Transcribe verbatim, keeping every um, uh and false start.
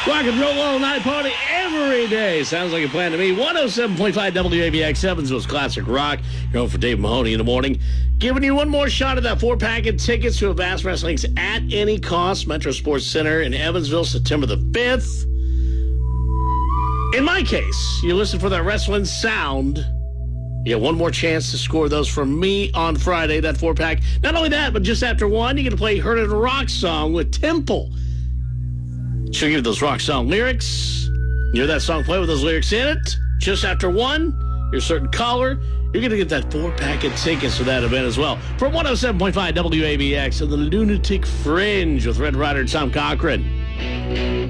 Rock and roll all night party every day. Sounds like a plan to me. one oh seven point five W A B X, Evansville's Classic Rock. You're home for Dave Mahoney in the morning. Giving you one more shot at that four-pack of tickets to Avast Wrestling's At Any Cost, Metro Sports Center in Evansville, September the fifth. In my case, you listen for that wrestling sound. You get one more chance to score those from me on Friday, that four-pack. Not only that, but just after one, you get to play Heard It a Rock song with Temple. She'll give those rock song lyrics. You hear that song play with those lyrics in it. Just after one, you're a certain caller. You're going to get that four-pack of tickets for that event as well. From one oh seven point five W A B X and the Lunatic Fringe with Red Rider and Tom Cochran.